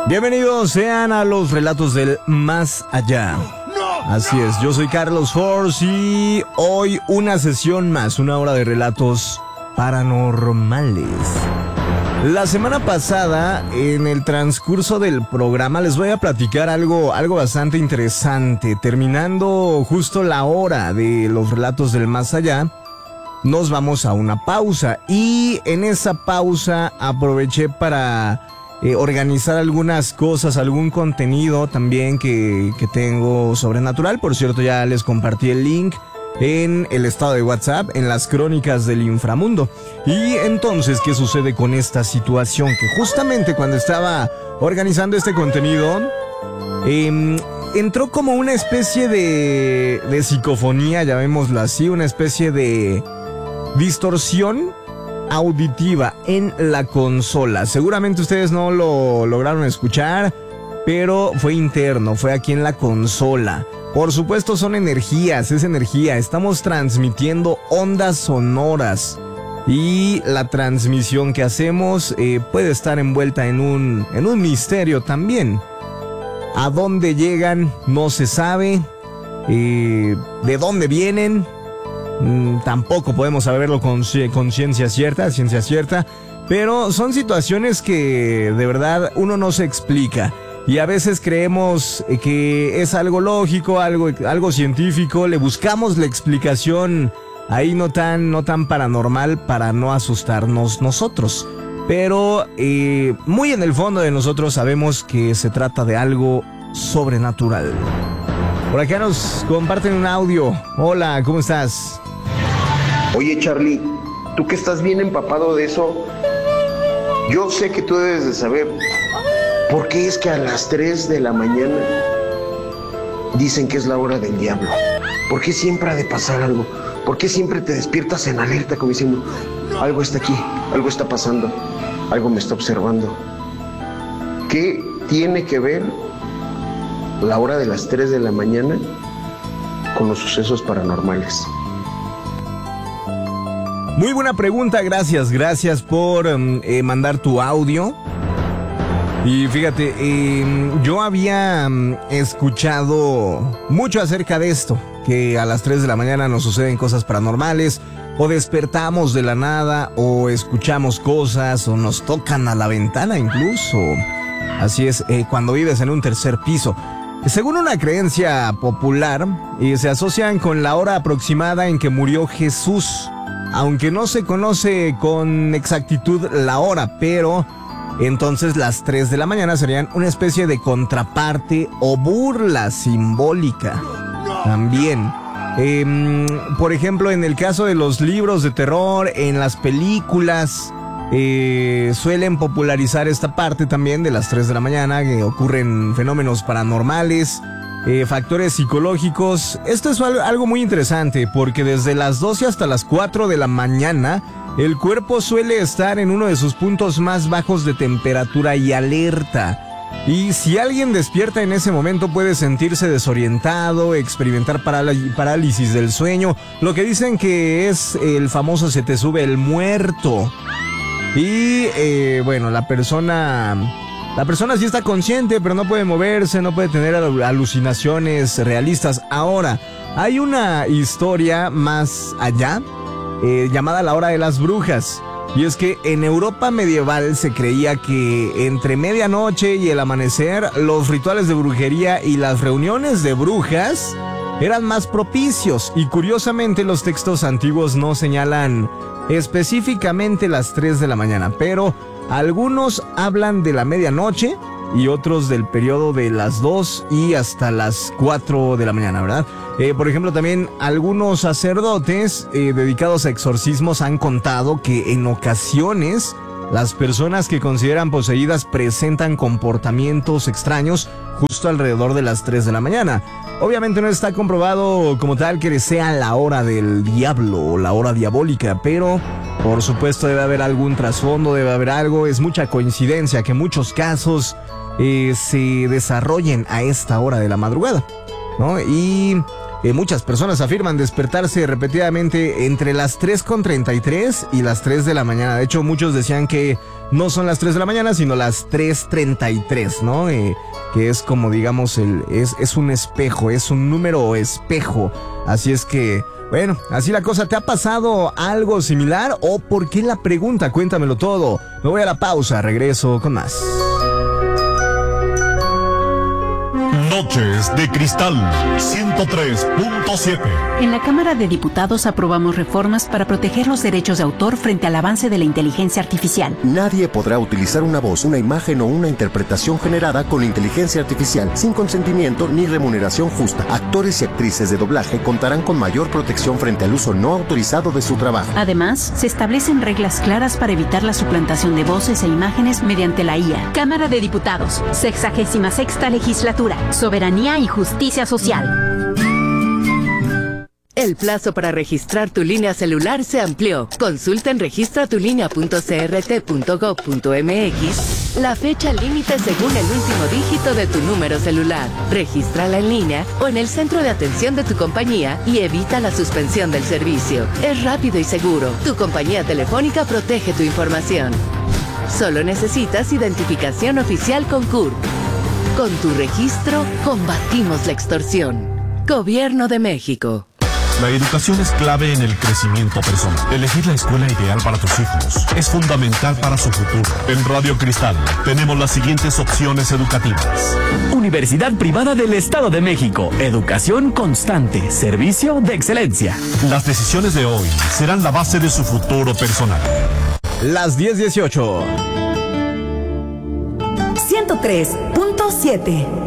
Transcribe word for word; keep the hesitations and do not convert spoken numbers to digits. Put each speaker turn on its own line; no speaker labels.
Bienvenidos sean a los relatos del más allá. Así es, yo soy Carlos Force y hoy una sesión más, una hora de relatos paranormales. La semana pasada, en el transcurso del programa, les voy a platicar algo, algo bastante interesante. Terminando justo la hora de los relatos del más allá, nos vamos a una pausa y en esa pausa aproveché para eh, organizar algunas cosas, algún contenido también que, que tengo sobrenatural. Por cierto, ya les compartí el link en el estado de WhatsApp, en las crónicas del inframundo. Y entonces, ¿qué sucede con esta situación? Que justamente cuando estaba organizando este contenido, eh, entró como una especie de, de psicofonía, llamémoslo así, una especie de distorsión auditiva en la consola. Seguramente ustedes no lo lograron escuchar, pero fue interno, fue aquí en la consola. Por supuesto son energías, es energía. Estamos transmitiendo ondas sonoras y la transmisión que hacemos eh, puede estar envuelta en un, en un misterio también. ¿A dónde llegan? No se sabe. Eh, ¿De dónde vienen? Mm, tampoco podemos saberlo con, con ciencia cierta, ciencia cierta. Pero son situaciones que de verdad uno no se explica. Y a veces creemos que es algo lógico, algo, algo científico, le buscamos la explicación ahí no tan, no tan paranormal para no asustarnos nosotros. Pero eh, muy en el fondo de nosotros sabemos que se trata de algo sobrenatural. Por acá nos comparten un audio. Hola, ¿cómo estás?
Oye, Charlie, tú que estás bien empapado de eso, yo sé que tú debes de saber. ¿Por qué es que a las tres de la mañana dicen que es la hora del diablo? ¿Por qué siempre ha de pasar algo? ¿Por qué siempre te despiertas en alerta como diciendo, algo está aquí, algo está pasando, algo me está observando? ¿Qué tiene que ver la hora de las tres de la mañana con los sucesos paranormales?
Muy buena pregunta, gracias, gracias por um, eh, mandar tu audio. Y fíjate, eh, yo había um, escuchado mucho acerca de esto, que a las tres de la mañana nos suceden cosas paranormales, o despertamos de la nada, o escuchamos cosas, o nos tocan a la ventana incluso. Así es, eh, cuando vives en un tercer piso. Según una creencia popular, eh, se asocian con la hora aproximada en que murió Jesús, aunque no se conoce con exactitud la hora, pero entonces las tres de la mañana serían una especie de contraparte o burla simbólica. También, eh, por ejemplo, en el caso de los libros de terror, en las películas, eh, suelen popularizar esta parte también de las tres de la mañana, que ocurren fenómenos paranormales, eh, factores psicológicos. Esto es algo muy interesante porque desde las doce hasta las cuatro de la mañana, el cuerpo suele estar en uno de sus puntos más bajos de temperatura y alerta. Y si alguien despierta en ese momento puede sentirse desorientado, experimentar paral- parálisis del sueño, lo que dicen que es el famoso se te sube el muerto. Y eh, bueno, la persona, la persona sí está consciente, pero no puede moverse, no puede tener alucinaciones realistas. Ahora, hay una historia más allá, Eh, llamada la hora de las brujas. Y es que en Europa medieval se creía que entre medianoche y el amanecer los rituales de brujería y las reuniones de brujas eran más propicios. Y curiosamente los textos antiguos no señalan específicamente las tres de la mañana, pero algunos hablan de la medianoche y otros del periodo de las dos y hasta las cuatro de la mañana, ¿verdad? Eh, por ejemplo, también algunos sacerdotes eh, dedicados a exorcismos han contado que en ocasiones las personas que consideran poseídas presentan comportamientos extraños justo alrededor de las tres de la mañana. Obviamente no está comprobado como tal que sea la hora del diablo o la hora diabólica, pero por supuesto debe haber algún trasfondo, debe haber algo. Es mucha coincidencia que muchos casos eh, se desarrollen a esta hora de la madrugada, ¿no? Y eh, muchas personas afirman despertarse repetidamente entre las tres con treinta y tres y las tres de la mañana. De hecho, muchos decían que no son las tres de la mañana, sino las tres treinta y tres, ¿no? Eh, que es como, digamos, el es, es un espejo, es un número espejo. Así es que, bueno, así la cosa. ¿Te ha pasado algo similar? ¿O por qué la pregunta? Cuéntamelo todo. Me voy a la pausa, regreso con más.
Noches de Cristal ciento tres punto siete.
En la Cámara de Diputados aprobamos reformas para proteger los derechos de autor frente al avance de la inteligencia artificial.
Nadie podrá utilizar una voz, una imagen o una interpretación generada con inteligencia artificial sin consentimiento ni remuneración justa. Actores y actrices de doblaje contarán con mayor protección frente al uso no autorizado de su trabajo.
Además, se establecen reglas claras para evitar la suplantación de voces e imágenes mediante la I A.
Cámara de Diputados, sexagésima sexta legislatura. Soberanía y justicia social.
El plazo para registrar tu línea celular se amplió. Consulta en registra tu línea punto c r t punto gov punto m x la fecha límite según el último dígito de tu número celular. Regístrala en línea o en el centro de atención de tu compañía y evita la suspensión del servicio. Es rápido y seguro. Tu compañía telefónica protege tu información. Solo necesitas identificación oficial con C U R P. Con tu registro, combatimos la extorsión. Gobierno de México.
La educación es clave en el crecimiento personal. Elegir la escuela ideal para tus hijos es fundamental para su futuro. En Radio Cristal tenemos las siguientes opciones educativas.
Universidad Privada del Estado de México. Educación constante. Servicio de excelencia.
Las decisiones de hoy serán la base de su futuro personal.
Las diez dieciocho.
ciento tres punto siete.